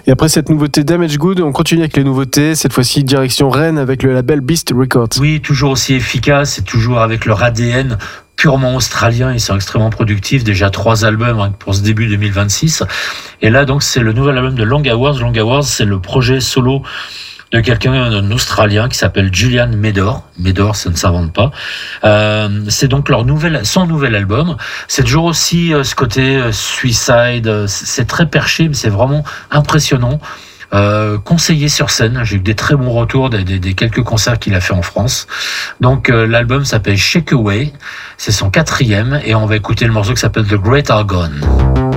Et après cette nouveauté Damage Good, on continue avec les nouveautés, cette fois-ci direction Rennes avec le label Beast Records. Oui, toujours aussi efficace et toujours avec leur ADN purement australien. Ils sont extrêmement productifs, déjà 3 albums pour ce début 2026. Et là, donc, c'est le nouvel album de Long Hours. Long Hours, c'est le projet solo de quelqu'un, un Australien qui s'appelle Julian Medor. Medor, ça ne s'invente pas. C'est donc son nouvel album. C'est toujours aussi ce côté suicide. C'est très perché, mais c'est vraiment impressionnant. Conseillé sur scène, j'ai eu des très bons retours des quelques concerts qu'il a fait en France. Donc l'album s'appelle Shake Away, c'est son 4e et on va écouter le morceau qui s'appelle The Great Are Gone.